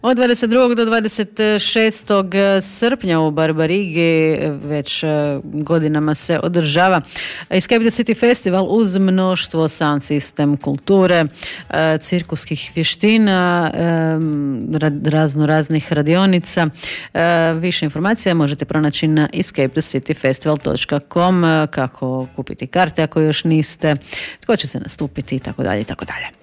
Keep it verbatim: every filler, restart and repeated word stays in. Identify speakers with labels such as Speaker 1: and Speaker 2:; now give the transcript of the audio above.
Speaker 1: Od dvadeset drugog do dvadeset šestog srpnja u Barbarigi već godinama se održava Escape the City Festival uz mnoštvo sound system kulture, cirkuskih vještina, razno raznih radionica. Više informacija možete pronaći na escape the city festival dot com, kako kupiti karte ako još niste, tko će se nastupiti i tako dalje i tako dalje.